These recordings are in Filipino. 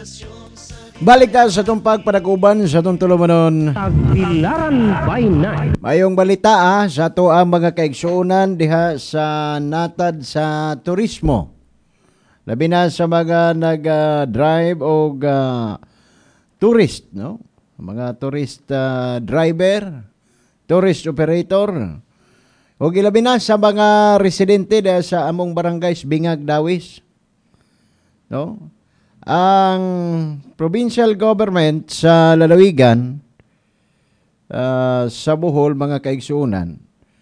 Balik ta sa itong pagpanaguban sa itong tulumanon. Tagbilaran by night. Mayong balita sa ito ang mga kaigsuunan diha sa natad sa turismo. Labi na sa mga nag-drive o tourist, no? Mga tourist driver, tourist operator. O ilabi na sa mga residente diha sa among barangays Bingag, Dawis. No? Ang provincial government sa lalawigan sa Bohol, mga kaigsuunan,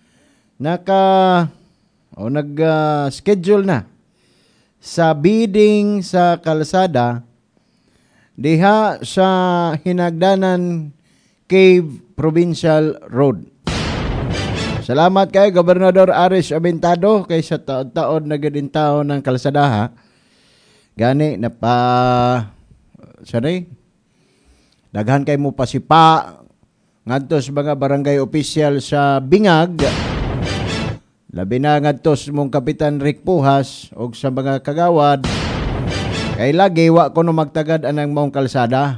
nag-schedule na sa bidding sa kalsada diha sa Hinagdanan Cave Provincial Road. Salamat kay Gobernador Aris Aventado kay sa taon-taon na gadintaw ng kalsadaha. Gani na pa sanay daghan kay mo pasipa ngadto sa mga barangay official sa Bingag, labi na ngadto sa mong Kapitan Rick Puhas og sa mga kagawad kay lagi wa kuno magtagad anang maong kalsada.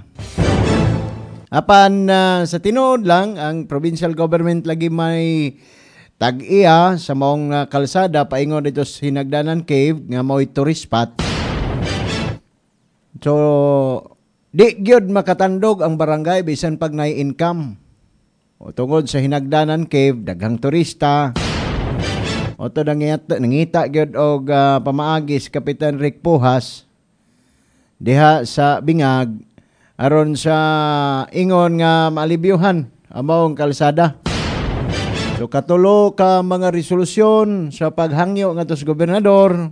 Apan sa tinuod lang ang provincial government lagi may tag-iya sa maong kalsada paingon dito sa Hinagdanan Cave nga mao'y tourist spot. So, di gyud makatandog ang barangay bisan pag nay income. O tungod sa Hinagdanan Cave, daghang turista. O to nangita gyud og pamaagis Kapitan Rick Puhas diha sa Bingag aron sa ingon nga maalibyuhan ang maong kalsada. So katulo ka mga resolusyon sa paghangyo ngadto sa gobernador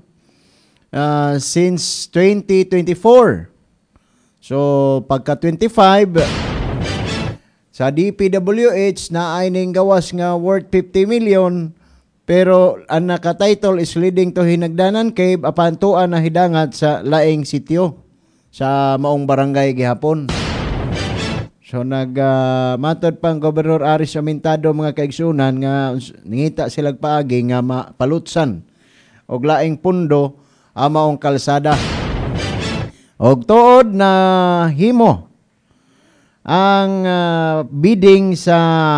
since 2024. So, pagka 25, sa DPWH na ay ning gawas nga worth 50 million, pero ang naka-title is leading to Hinagdanan Cave, apantuan na hidangat sa laing sityo sa maong barangay gihapon. So, matod pang Gobernador Aris Aventado mga kaigsunan nga nangita silang paagi nga mapalutsan og laing pundo ang maong kalsada. Og tuod na himo ang bidding sa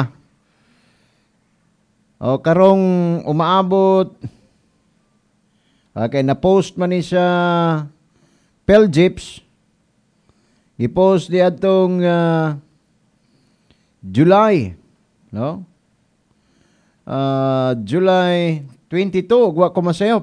karong umaabot kay na-post man ni sa Pelgips. I-post di atong July, no? July 22, wa ko masayop.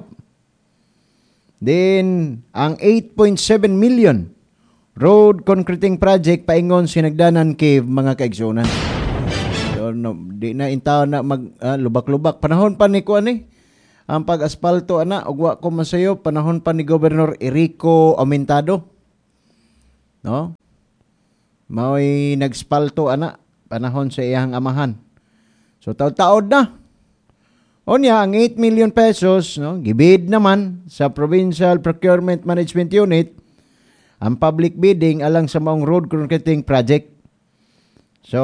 Then, ang 8.7 million road concreting project paingon Hinagdanan Cave, mga kaigsunan. So, di na intaw na lubak-lubak. Panahon pa ni kuan ang pag-aspalto ana, ug wa ko masayo, panahon pa ni Governor Erico Aumentado. No? Mao'y nagspalto ana, panahon sa iyang amahan. So, taod-taod na. Onya, ang 8 million pesos, no, gibid naman sa Provincial Procurement Management Unit ang public bidding alang sa maong road concreting project. So,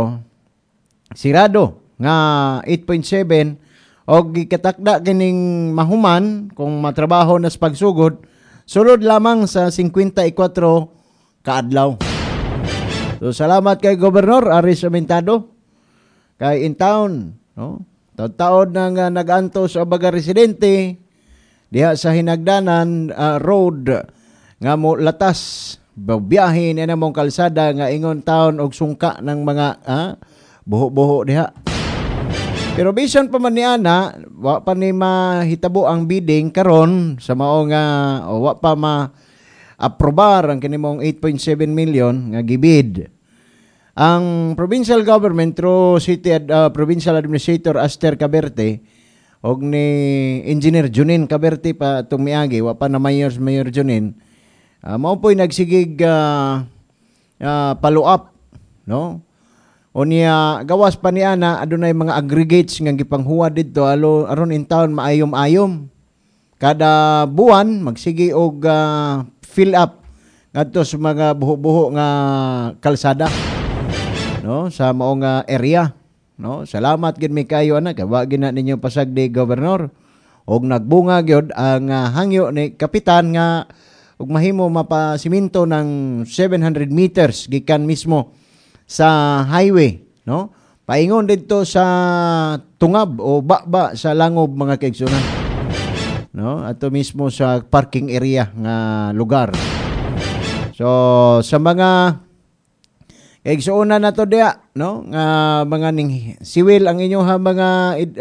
sirado nga 8.7 og gikatakda kining mahuman kung matrabaho na sa pagsugod, sulod lamang sa 54 kaadlaw. So, salamat kay Gobernador Aris Aventado kay in town, no? Taod na nga nag-anto sa baga residente diha sa Hinagdanan road nga mo latas biyahe ni namong kalsada nga ingon taon og sungka ng mga buho-buho diha. Pero bisan pa man ni ana, wa pa ni mahitabo ang bidding karon sa mao nga wa pa ma-aprobar ang kinimong 8.7 million nga gibid. Ang provincial government through provincial administrator Aster Caberte og ni Engineer Junin Caberte pa itong miagi, wa pa na Mayor Junin, mao po'y nagsigig follow up, no? O niya, gawas pa ni ana, adunay mga aggregates nga gipanghuwad dito aron in town maayom-ayom. Kada buwan magsige og fill up ngadto sa mga buho-buho nga kalsada, no, sa maong area, no. Salamat gid mi kayo ana kay wa gid na ninyo pasagdi Gobernador og nagbunga gyud ang hangyo ni kapitan nga ug mahimo mapasiminto ng 700 meters gikan mismo sa highway, no? Paingon dito sa tungab o baba sa langob mga kaigsunan, no? Ato mismo sa parking area nga lugar. So sa mga kaigsunan nato diha, no? Nga mga ning siwil ang inyo mga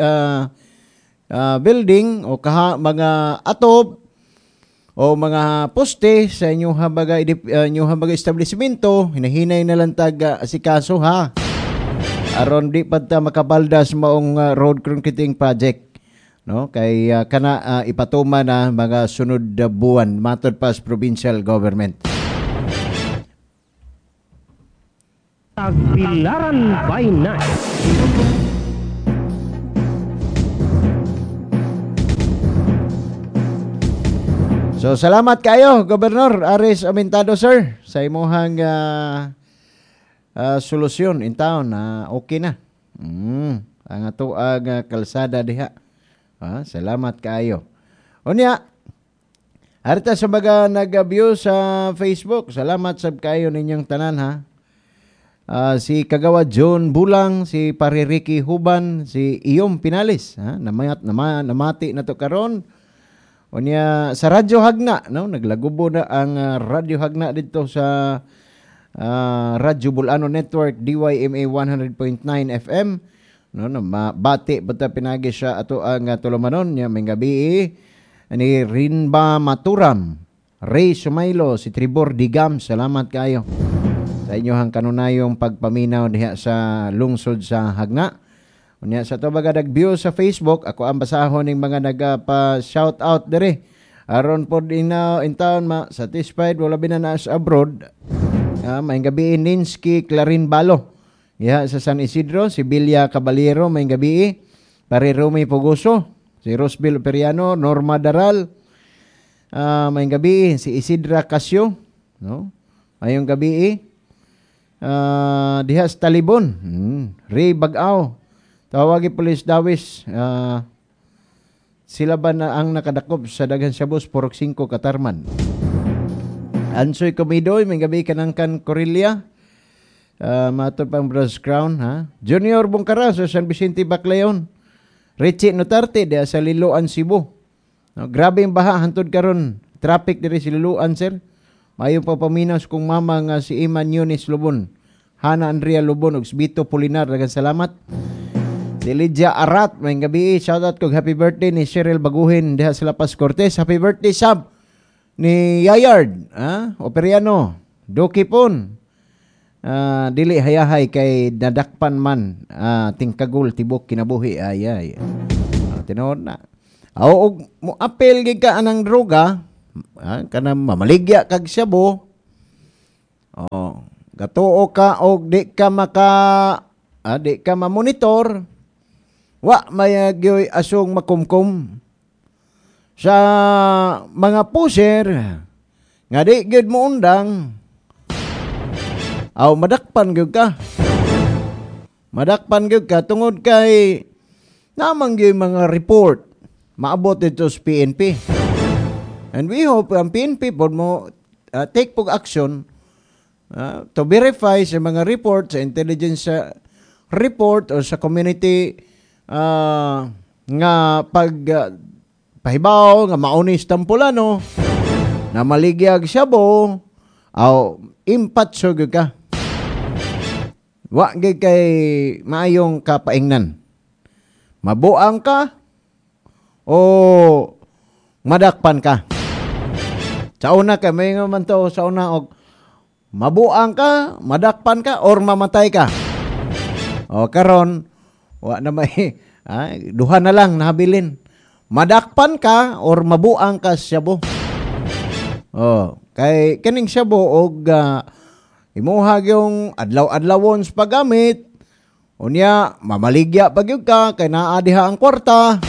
building o mga atob o mga poste sa inyong habaga establishmento, hinahinay na lang tag asikaso ha. Aron di pa ta makabaldas maong road concreting project, no? Kay kana ipatuma na mga sunod na buwan matod pa sa provincial government. Tagbilaran by Night. So salamat kayo Gobernador Aris Amintado sir sa imong solusyon in town na okay na. Ang ato kalsada diha. Salamat kayo. Unya, harta sa mga nag-view sa Facebook, salamat sab kayo ninyong tanan ha. Si Kagawa John Bulang, si Pare Ricky Huban, si Iyom Pinalis, ha? Namati na to karon. Unya sa Radyo Hagna, no, naglagubo na ang Radyo Hagna dito sa Radyo Bulano Network DYMA 100.9 FM, no, mabati bata pinagi siya ato ang tulumanon nya may gabi ni Rinba Maturam, Ray Sumaylo, si Tribor Digam, salamat kayo sa inyong kanunayong pagpaminaw diha sa lungsod sa Hagna. Unya sa to baga nag-view sa Facebook, ako ang basahon ning mga nagpa-shout out dire. Aron pod in town satisfied wala binanas abroad. May gabi Ninsky Clarin Balo. Sa San Isidro, si Bilya Caballero may gabi. Pare Rumi Puguso, si Rosbel Periano, Norma Daral. May gabi si Isidra Casio, no? Mayong gabi diha sa Talibon. Ray Bagao. Tawagi Police Dawis, sila ba na ang nakadakop sa Daghan Siabos, Porok 5, Katarman. Ansoy Comidoy, may gabi kanangkan Corelia, matod pang Bros Crown, ha? Junior Bungkara sa San Vicente Baclayon, Richie Notarte, diya sa Liloan, Cebu. No, grabe yung baha, hantod karon traffic diri sa Liloan, sir. Mayong papaminaw kung mama nga si Iman Yunis Lubon, Hana Andrea Lubon, ug Bito Polinar, daghang salamat. Si Lydia Arat, may gabi, shoutout kong happy birthday ni Cheryl Baguhin diha sa Lapas Cortez. Happy birthday sab ni Yayard, Operiano, Doki Pon. Dili hayahay kay nadakpan man, tingkagul tibok kinabuhi ay. Tinood na. Og mo apel gid ka anang droga, kana mamaligya kag syabo. Gatuo ka og di ka mamonitor. Wa mayagyoy asong makumkum sa mga puser nga di gyud mo undang madakpan gyud ka tungod kay namang gyud mga report maabot ito sa PNP, and we hope ang PNP pod mo take pog action to verify sa mga report sa intelligence report o sa community nga pahibaw nga maunis tampulano na maligyag syabo impatso gyud ka. Wa gyud kay maayong kapaingnan. Mabuang ka o madakpan ka. Sa una kay may man to sa una og mabuang ka, madakpan ka or mamatay ka. Karon wa na may duha na lang nahabilin. Madakpan ka or mabuang ka syabo. Kay kining syabo og imuha yung adlaw-adlawon sa paggamit. Unya mamaligya pagyud ka kay naa diha ang kwarta.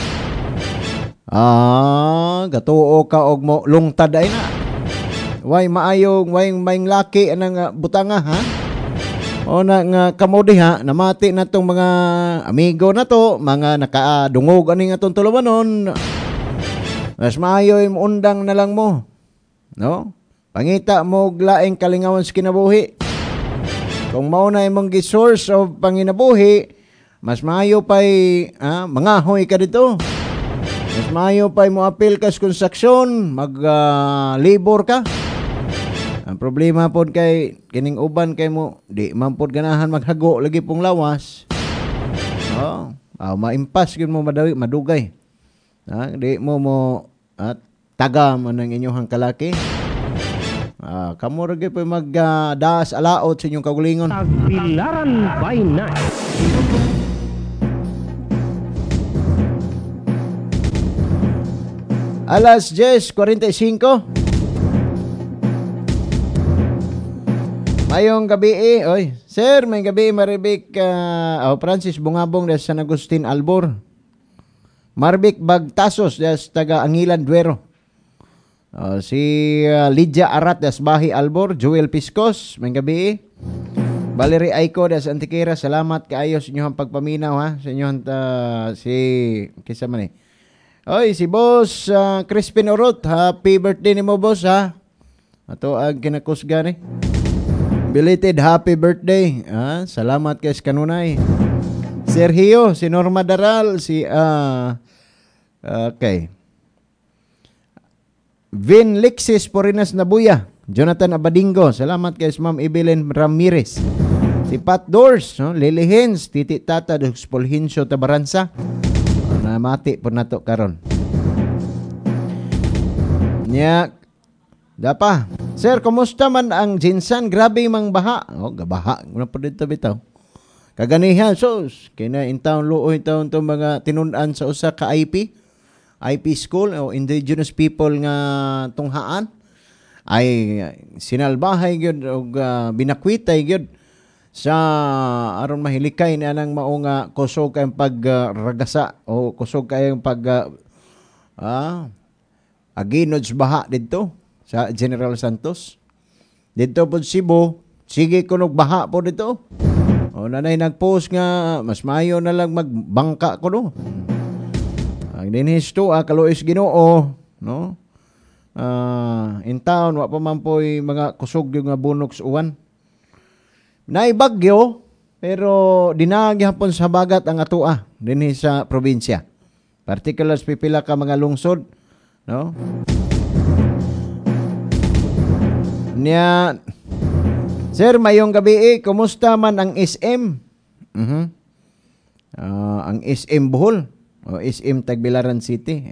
Gatuo ka og mo lungtad ay na. Way maayong may laki anang butanga ha. O na nga kamo diha namati na tong mga amigo na to, mga nakaadungog ani nga tong tulumanon. Mas maayo undang na lang mo. No? Pangita mo og laing kalingawan sa kinabuhi. Kung mao na imong gi-source of panginabuhi, mas maayo pa'y mangahoy ka dito. Mas maayo pa'y mo apil ka sa konstruksyon, mag-labor ka. Ang problema pod kay kining uban kay mo, di man pod ganahan maghago lagi pong lawas. Maimpas gyud mo madugay. Di mo taga mo ng inyong kalaki. Kamo ra gyud magdaas alaot sa inyong kagulingon. Tagbilaran by Night. Alas 10:45. Mayong gabi oy. Sir, may gabi Maribik Francis Bungabong des San Agustin Albor. Marvic Bagtasos des taga Angilan Duero. Si Lydia Arat des Bahi Albor, Joel Piscos, may gabi. Valerie Aiko des Antiquera, salamat kaayo sa inyong pagpaminaw ha. Sa inyong si kisa man Oy, si Boss Crispin Orot, happy birthday ni mo boss ha. Ato ang kinakusga ni. Belated happy birthday. Salamat kay kanunay. Sergio, si Norma Daral, si okay. Vin Lexis Porinas Nabuya, Jonathan Abadingo, salamat kay Ma'am Evelyn Ramirez. Si Pat Doors, Lily Hens, Titi Tata dos Polhincio Tabaransa. Namati po nato karon. Nya dapa. Sir, kumusta man ang Jinsan? Grabe mang baha. Gabaha. Una po dito bitaw. Kaganihan, sos. Kina in town luoy taon to mga tinunan sa usa ka IP school o indigenous people nga tunghaan ay sinalbahay gyud og binakwitay gyud sa aron mahilikay na nang mao nga kusog kay pagragasa o kusog kay aginods baha didto sa General Santos. Didto po Cebu, sige kunog baha po dito. O nanay nagpost nga mas maayo na lang magbangka ko no. Ang dinhis to kalois Ginoo, no? In town wa pa man po'y mga kusog yung nga bunok sa uwan. Naibagyo pero dinagyapon sa bagat ang atua dinhi sa probinsya. Particular pipila ka mga lungsod, no? Nya Sir, mayong gabi kumusta man ang SM? Ang SM Bohol o SM Tagbilaran City.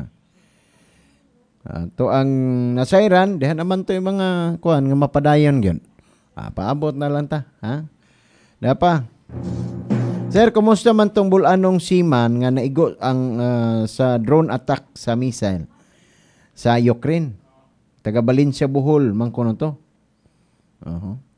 To ang nasairan, dihan naman to yung mga kuan nga mapadayon gyud. Paabot na lang ta, ha? Dapa. Sir, kumusta man tong bulanong seaman nga naigo ang sa drone attack sa missile sa Ukraine? Taga Valencia Bohol man kuno to.